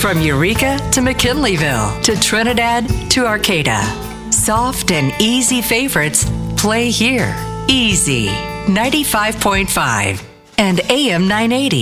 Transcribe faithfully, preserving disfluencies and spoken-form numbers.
From Eureka to McKinleyville to Trinidad to Arcata. Soft and easy favorites play here. Easy. ninety-five point five and A M nine eighty.